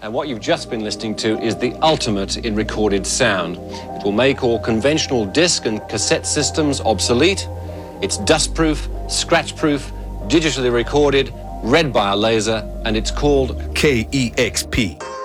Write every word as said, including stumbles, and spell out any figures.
And what you've just been listening to is the ultimate in recorded sound. It will make all conventional disc and cassette systems obsolete. It's dustproof, scratch-proof, digitally recorded, read by a laser, and it's called K E X P.